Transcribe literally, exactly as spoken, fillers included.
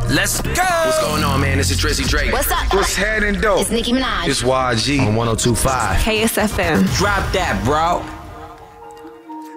Let's go. What's going on, man? This is Drizzy Drake. What's up? What's happening, though? It's Nicki Minaj. It's Y G on one oh two point five. K S F M. Drop that, bro.